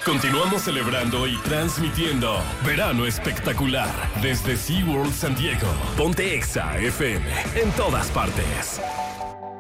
Continuamos celebrando y transmitiendo Verano Espectacular desde SeaWorld San Diego. Ponte Exa FM en todas partes.